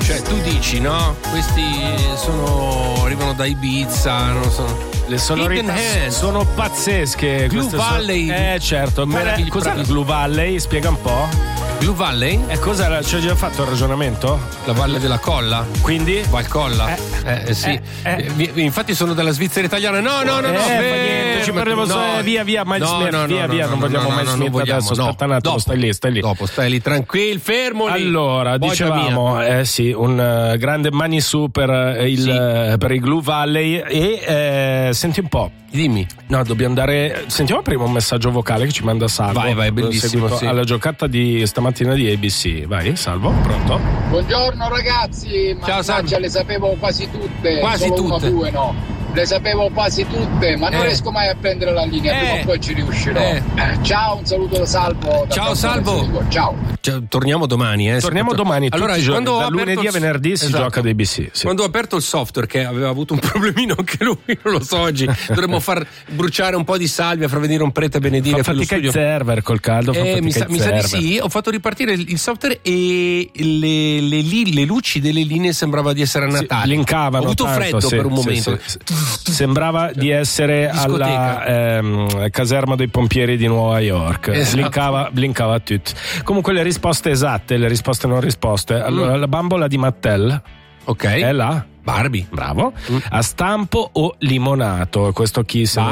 Cioè, tu dici, no? Questi arrivano da Ibiza, non so. Le sonorità sono pazzesche. Glue Valley. Certo. Cos'è il Glue Valley? Spiega un po'. Glue Valley? Cosa ci hai già fatto il ragionamento? La Valle della Colla. Quindi? Valcolla. Sì. Infatti sono della Svizzera italiana. No. Ci parliamo via, Miles Smith. Via, non vogliamo Miles Smith adesso. Aspetta un attimo, stai lì. Dopo, stai lì, tranquillo, fermo lì. Allora, dicevamo, un grande mani su per i Glue Valley e senti un po'. Dimmi. No, dobbiamo andare. Sentiamo prima un messaggio vocale che ci manda Salvo. Vai, bellissimo. Sì. Alla giocata di stamattina di ABC. Vai, Salvo, pronto? Buongiorno ragazzi. Ciao, Mannaggia, le sapevo quasi tutte. Quasi solo tutte. 1 o 2 no. Le sapevo quasi tutte, ma non riesco mai a prendere la linea. Prima o poi ci riuscirò. Ciao, un saluto da Salvo. Ciao Salvo. Ciao. Torniamo domani. Torniamo domani. Allora, quando da lunedì a venerdì si gioca ad ABC. Sì. Quando ho aperto il software, che aveva avuto un problemino anche lui, non lo so oggi. Dovremmo far bruciare un po' di salvia, far venire un prete a benedire. Fa fatica il server col caldo. Mi sa di sì. Ho fatto ripartire il software e le luci delle linee sembrava di essere a Natale. Sì, blinkavano. Ho avuto freddo per un momento. Sì. Sembrava di essere alla caserma dei pompieri di Nuova York. Esatto. Blinkava tutto. Comunque le risposte esatte, le risposte non risposte. Allora, la bambola di Mattel è là. Barbie, bravo. A stampo o limonato? Questo chi se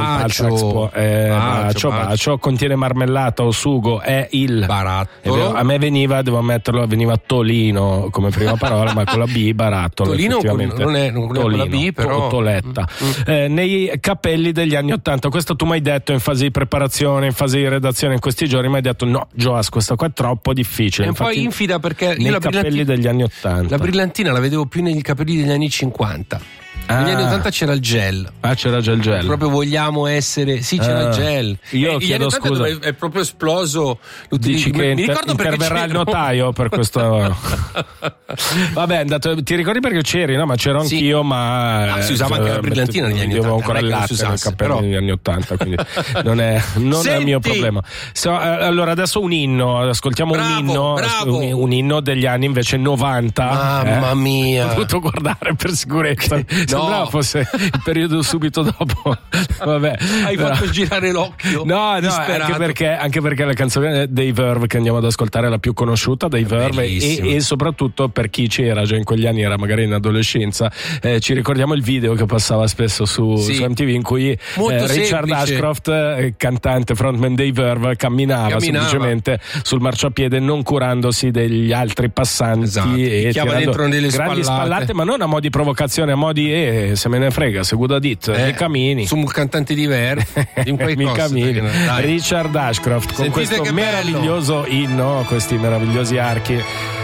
bacio contiene marmellata o sugo, è il barattolo. A me veniva Tolino come prima parola, ma con la B barattolo. Tolino non è con la B, però Toletta. Nei capelli degli anni '80, questo tu mi hai detto in fase di preparazione, in fase di redazione in questi giorni, mi hai detto no, Joas, questa qua è troppo difficile. È un po' infida perché nei capelli degli anni '80 la brillantina la vedevo più negli capelli degli anni 50. Negli anni 80 c'era il gel. C'era già il gel. Proprio vogliamo essere. Sì, c'era il gel. Io chiedo scusa. È proprio esploso. Dici che interverrà il notaio per questo. Vabbè, è andato. Ti ricordi perché c'eri? No, ma c'ero anch'io, ma. Si usava anche la brillantina negli anni 80. Avevo ancora il latte nel cappello negli anni 80, quindi non è il mio problema. Allora, adesso un inno. Ascoltiamo un inno degli anni invece 90. Mamma mia. Ho dovuto guardare per sicurezza. Sembrava fosse il periodo subito dopo. Vabbè, hai fatto girare l'occhio. No, anche perché la canzone dei Verve che andiamo ad ascoltare è la più conosciuta dei Verve e soprattutto per chi c'era già in quegli anni, era magari in adolescenza, ci ricordiamo il video che passava spesso su MTV in cui Richard Ashcroft, cantante frontman dei Verve, camminava semplicemente sul marciapiede non curandosi degli altri passanti e dentro delle grandi spallate, ma non a mo' di provocazione, a mo' di se me ne frega, se guda dit, mi cammini. Su un cantante diverso, mi cammini. Richard Ashcroft con questo meraviglioso inno, questi meravigliosi archi.